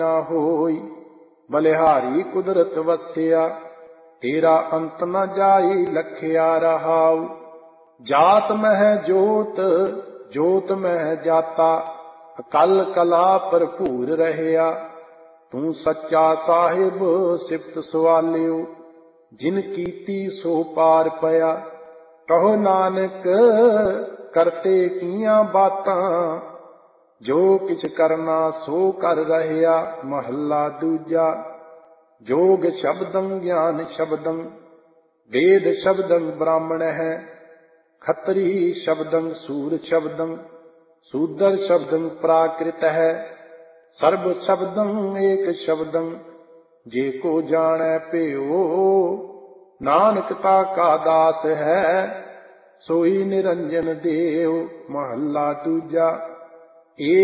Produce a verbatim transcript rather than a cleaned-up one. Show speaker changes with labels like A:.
A: होई बलिहारी कुदरत वसिया तेरा अंत न जाई लखिया रहाऊ। जात मह जोत जोत मह जाता अकल कला भरपूर रहया। तू सच्चा साहिब सिफत सवालियो जिन कीती सो पार पया। कहो नानक करते किया बातां जो किछ करना सो कर रहया। महला दूजा। जोग शब्दं ज्ञान शब्दं वेद शब्दं ब्राह्मण है। खत्री शब्दं सूर शब्दं शूद्र शब्दं प्राकृत है। सर्व शब्दं एक शब्दं जे को जाने प्यो। नानक ताका दास है सोई निरंजन देव। महला दूजा।